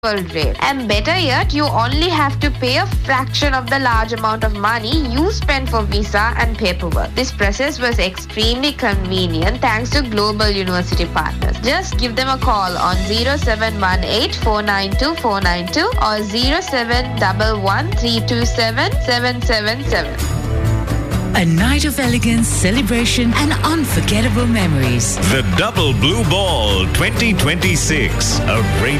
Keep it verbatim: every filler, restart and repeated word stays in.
rate. And better yet, you only have to pay a fraction of the large amount of money you spend for visa and paperwork. This process was extremely convenient thanks to Global University Partners. Just give them a call on zero seven one eight, four nine two, four nine two or zero seven one one, three two seven, seven seven seven. A night of elegance, celebration and unforgettable memories. The Double Blue Ball twenty twenty-six, a radio